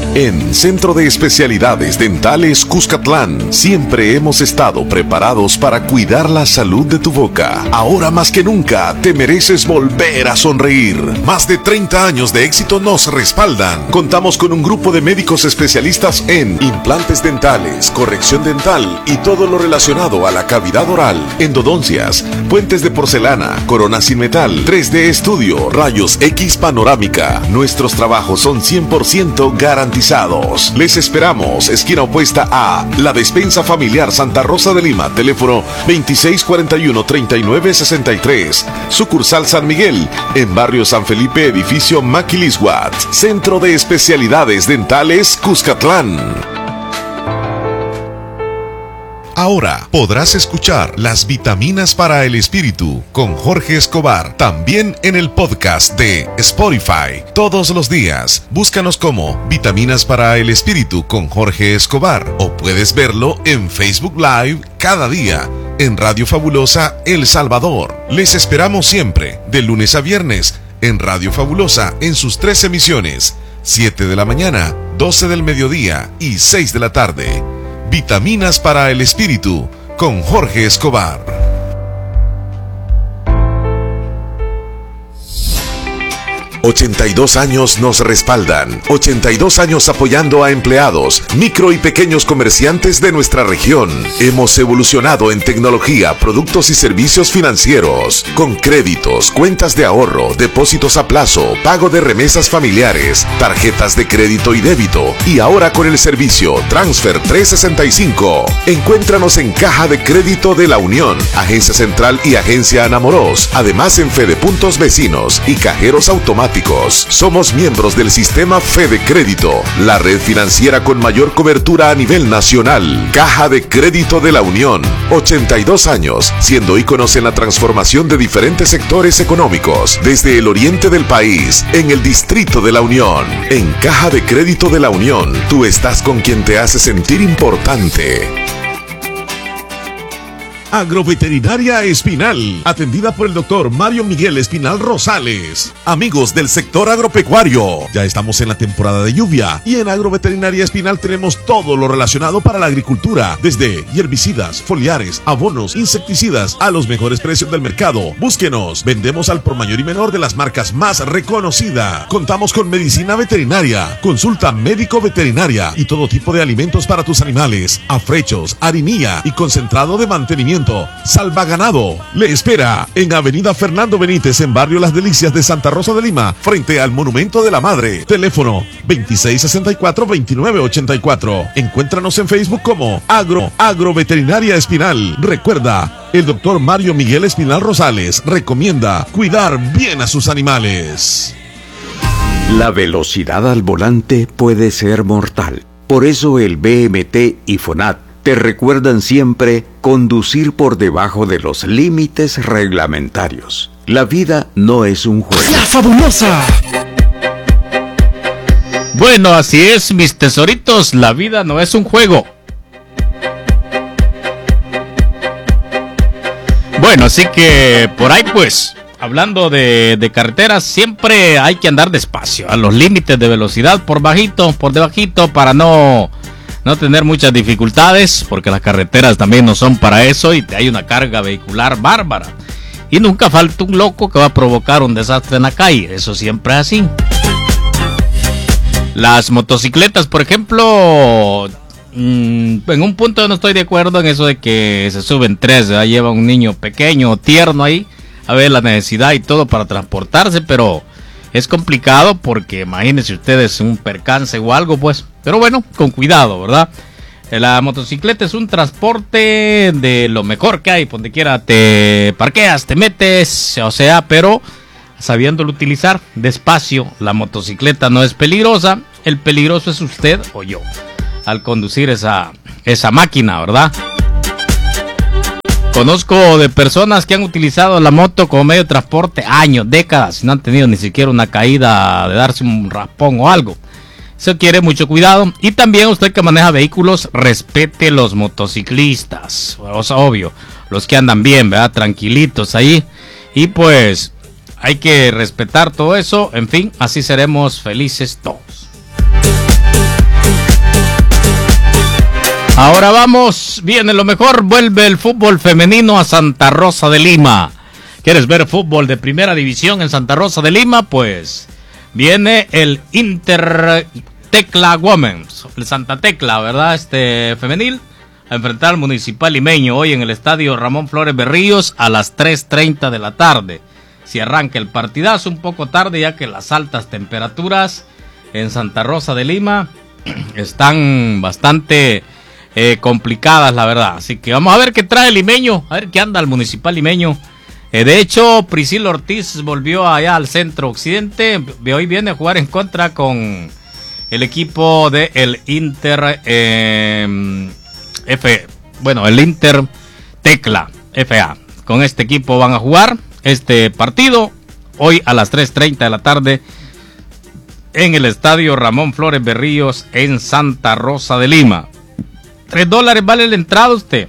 En Centro de Especialidades Dentales Cuscatlán, siempre hemos estado preparados para cuidar la salud de tu boca. Ahora más que nunca, te mereces volver a sonreír. Más de 30 años de éxito nos respaldan. Contamos con un grupo de médicos especialistas en implantes dentales, corrección dental y todo lo relacionado a la cavidad oral, endodoncias, puentes de porcelana, coronas sin metal, 3D estudio, rayos X panorámica. Nuestros trabajos son 100% garantizados. Les esperamos, esquina opuesta a La Despensa Familiar Santa Rosa de Lima, teléfono 2641-3963, sucursal San Miguel, en barrio San Felipe, edificio Maquilisguat, Centro de Especialidades Dentales Cuscatlán. Ahora podrás escuchar Las Vitaminas para el Espíritu con Jorge Escobar, también en el podcast de Spotify. Todos los días, búscanos como Vitaminas para el Espíritu con Jorge Escobar, o puedes verlo en Facebook Live cada día en Radio Fabulosa El Salvador. Les esperamos siempre, de lunes a viernes, en Radio Fabulosa en sus 3 emisiones, 7 de la mañana, 12 del mediodía y 6 de la tarde. Vitaminas para el Espíritu, con Jorge Escobar. 82 años nos respaldan. 82 años apoyando a empleados, micro y pequeños comerciantes de nuestra región. Hemos evolucionado en tecnología, productos y servicios financieros, con créditos, cuentas de ahorro, depósitos a plazo, pago de remesas familiares, tarjetas de crédito y débito, y ahora con el servicio Transfer 365. Encuéntranos en Caja de Crédito de la Unión, Agencia Central y Agencia Anamoros, además en Fedepuntos Vecinos y cajeros automáticos. Somos miembros del sistema Fede Crédito, la red financiera con mayor cobertura a nivel nacional. Caja de Crédito de la Unión, 82 años, siendo íconos en la transformación de diferentes sectores económicos, desde el oriente del país, en el Distrito de la Unión. En Caja de Crédito de la Unión, tú estás con quien te hace sentir importante. Agroveterinaria Espinal, atendida por el doctor Mario Miguel Espinal Rosales. Amigos del sector agropecuario, ya estamos en la temporada de lluvia y en Agroveterinaria Espinal tenemos todo lo relacionado para la agricultura, desde herbicidas, foliares, abonos, insecticidas, a los mejores precios del mercado. Búsquenos, vendemos al por mayor y menor de las marcas más reconocidas. Contamos con medicina veterinaria, consulta médico-veterinaria y todo tipo de alimentos para tus animales, afrechos, harinilla y concentrado de mantenimiento. Salva Ganado le espera en Avenida Fernando Benítez, en barrio Las Delicias de Santa Rosa de Lima, frente al Monumento de la Madre. Teléfono 2664-2984. Encuéntranos en Facebook como Agroveterinaria Espinal. Recuerda, el doctor Mario Miguel Espinal Rosales recomienda cuidar bien a sus animales. La velocidad al volante puede ser mortal. Por eso el BMT y FONAT te recuerdan siempre conducir por debajo de los límites reglamentarios. La vida no es un juego. ¡La fabulosa! Bueno, así es, mis tesoritos, la vida no es un juego. Bueno, así que por ahí pues, hablando de carreteras, siempre hay que andar despacio, a los límites de velocidad, por debajito, para no tener muchas dificultades, porque las carreteras también no son para eso y hay una carga vehicular bárbara. Y nunca falta un loco que va a provocar un desastre en la calle, eso siempre es así. Las motocicletas, por ejemplo, en un punto no estoy de acuerdo en eso de que se suben 3, ¿verdad? Lleva un niño pequeño, tierno ahí, a ver la necesidad y todo para transportarse, pero es complicado porque imagínense ustedes un percance o algo, pues. Pero bueno, con cuidado, ¿verdad? La motocicleta es un transporte de lo mejor que hay. Donde quiera te parqueas, te metes, o sea, pero sabiéndolo utilizar despacio. La motocicleta no es peligrosa. El peligroso es usted o yo al conducir esa máquina, ¿verdad? Conozco de personas que han utilizado la moto como medio de transporte años, décadas, y no han tenido ni siquiera una caída de darse un raspón o algo. Eso quiere mucho cuidado. Y también usted que maneja vehículos, respete los motociclistas. O sea, obvio, los que andan bien, ¿verdad? Tranquilitos ahí. Y pues hay que respetar todo eso. En fin, así seremos felices todos. Ahora vamos, viene lo mejor, vuelve el fútbol femenino a Santa Rosa de Lima. ¿Quieres ver fútbol de primera división en Santa Rosa de Lima? Pues viene el Inter Tecla Women's, el Santa Tecla, ¿verdad? Femenil, a enfrentar al Municipal Limeño hoy en el estadio Ramón Flores Berríos a las 3:30 de la tarde. Si arranca el partidazo un poco tarde, ya que las altas temperaturas en Santa Rosa de Lima están bastante complicadas, la verdad. Así que vamos a ver qué trae el Limeño, a ver qué anda el Municipal Limeño. De hecho, Priscila Ortiz volvió allá al centro occidente. Hoy viene a jugar en contra con el equipo de el Inter el Inter Tecla FA. Con este equipo van a jugar este partido hoy a las 3:30 de la tarde en el estadio Ramón Flores Berríos en Santa Rosa de Lima. $3 vale la entrada usted.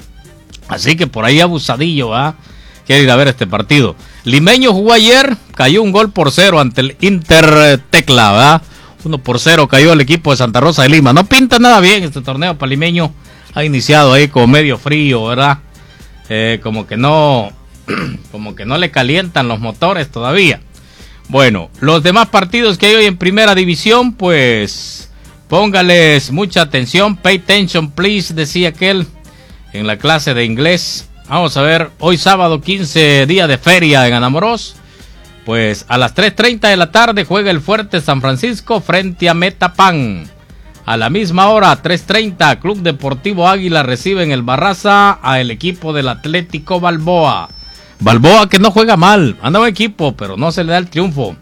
Así que por ahí abusadillo, ¿va? Quiere ir a ver este partido. Limeño jugó ayer, cayó 1-0 ante el Inter Tecla, ¿verdad? 1-0 cayó el equipo de Santa Rosa de Lima. No pinta nada bien este torneo para Limeño. Ha iniciado ahí como medio frío, ¿verdad? Como que no le calientan los motores todavía. Bueno, los demás partidos que hay hoy en primera división, pues póngales mucha atención. Pay attention, please, decía aquel en la clase de inglés. Vamos a ver, hoy sábado 15 días de feria en Anamorós. Pues a las 3:30 de la tarde juega el Fuerte San Francisco frente a Metapan. A la misma hora, 3:30, Club Deportivo Águila recibe en el Barraza al equipo del Atlético Balboa. Balboa que no juega mal, anda buen equipo, pero no se le da el triunfo.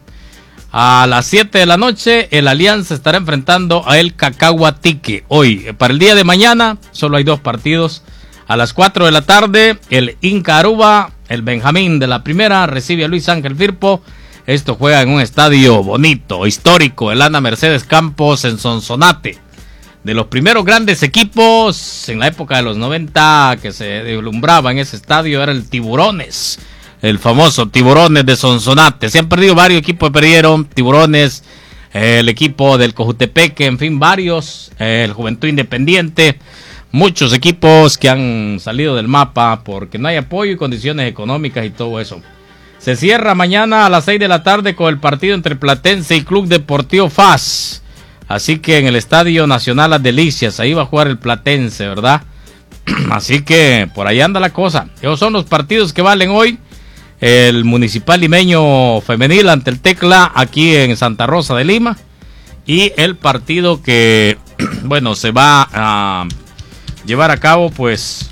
A las 7 de la noche, el Alianza estará enfrentando a el Cacahuatique. Hoy, para el día de mañana, solo hay 2 partidos. A las 4 de la tarde, el Inca Aruba, el Benjamín de la primera, recibe a Luis Ángel Firpo. Esto juega en un estadio bonito, histórico, el Ana Mercedes Campos en Sonsonate. De los primeros grandes equipos en la época de los 90 que se deslumbraba en ese estadio era el Tiburones, el famoso Tiburones de Sonsonate. Se han perdido varios equipos, perdieron Tiburones, el equipo del Cojutepeque, en fin, varios, el Juventud Independiente. Muchos equipos que han salido del mapa porque no hay apoyo y condiciones económicas y todo eso. Se cierra mañana a las 6 de la tarde con el partido entre Platense y Club Deportivo FAS. Así que en el Estadio Nacional Las Delicias, ahí va a jugar el Platense, ¿verdad? Así que por ahí anda la cosa. Esos son los partidos que valen hoy. El Municipal Limeño femenil ante el Tecla aquí en Santa Rosa de Lima. Y el partido que, bueno, se va a llevar a cabo pues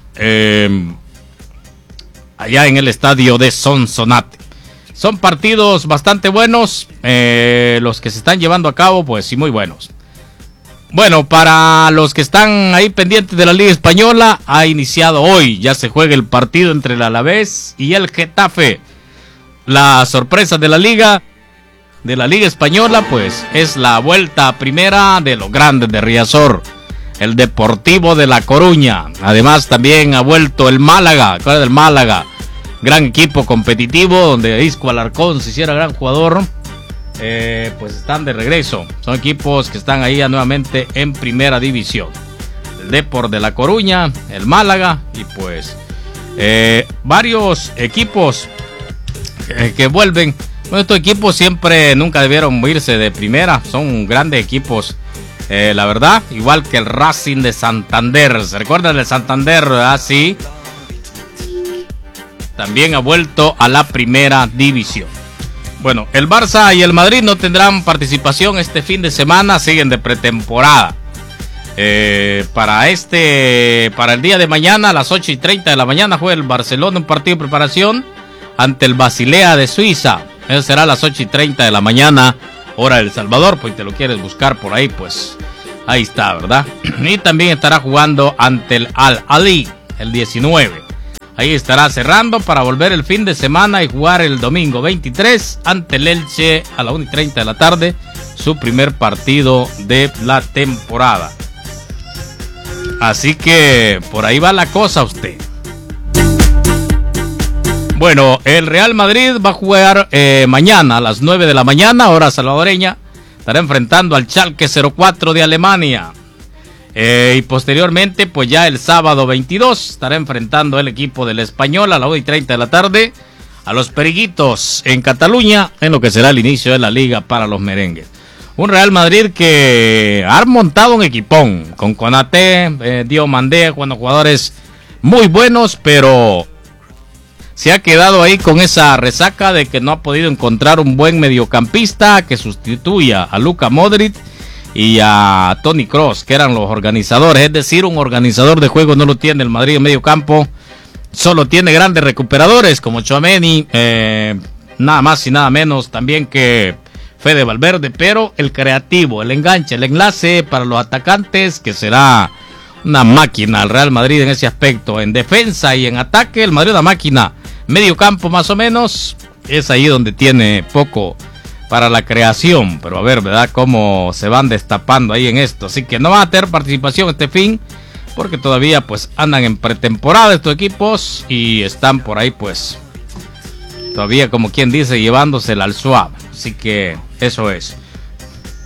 allá en el estadio de Sonsonate. Son partidos bastante buenos, los que se están llevando a cabo, pues sí, muy buenos. Bueno, para los que están ahí pendientes de la Liga Española, ha iniciado hoy, ya se juega el partido entre el Alavés y el Getafe. La sorpresa de la Liga Española, pues es la vuelta a primera de los grandes de Riazor, el Deportivo de La Coruña. Además también ha vuelto el Málaga. ¿Cuál es el Málaga? Gran equipo competitivo donde Isco Alarcón se hiciera gran jugador. Pues están de regreso. Son equipos que están ahí ya nuevamente en primera división. El Depor de La Coruña, el Málaga y pues varios equipos que vuelven. Bueno, estos equipos siempre nunca debieron irse de primera. Son grandes equipos. La verdad, igual que el Racing de Santander. ¿Se recuerdan del Santander? Sí. También ha vuelto a la primera división. Bueno, el Barça y el Madrid no tendrán participación este fin de semana. Siguen de pretemporada. Para el día de mañana a las 8:30 de la mañana juega el Barcelona un partido de preparación ante el Basilea de Suiza. Eso será a las 8:30 de la mañana, hora de El Salvador, pues te lo quieres buscar por ahí, pues ahí está, ¿verdad? Y también estará jugando ante el Al-Ali, el 19. Ahí estará cerrando para volver el fin de semana y jugar el domingo 23 ante el Elche a la 1:30 de la tarde, su primer partido de la temporada. Así que por ahí va la cosa usted. Bueno, el Real Madrid va a jugar mañana a las 9 de la mañana, hora salvadoreña. Estará enfrentando al Schalke 04 de Alemania. Y posteriormente, pues ya el sábado 22 estará enfrentando el equipo del Español a las 1:30 de la tarde a los Periguitos en Cataluña, en lo que será el inicio de la liga para los merengues. Un Real Madrid que ha montado un equipón con Konaté, Diomandé, jugadores muy buenos, pero se ha quedado ahí con esa resaca de que no ha podido encontrar un buen mediocampista que sustituya a Luka Modric y a Toni Kroos, que eran los organizadores. Es decir, un organizador de juego no lo tiene el Madrid en medio campo, solo tiene grandes recuperadores como Tchouaméni, nada más y nada menos también que Fede Valverde, pero el creativo, el enganche, el enlace para los atacantes, que será una máquina el Real Madrid en ese aspecto, en defensa y en ataque, el Madrid una máquina, medio campo más o menos, es ahí donde tiene poco para la creación, pero a ver, ¿verdad?, cómo se van destapando ahí en esto. Así que no van a tener participación este fin, porque todavía pues andan en pretemporada estos equipos y están por ahí pues todavía, como quien dice, llevándosela al suave. Así que eso es.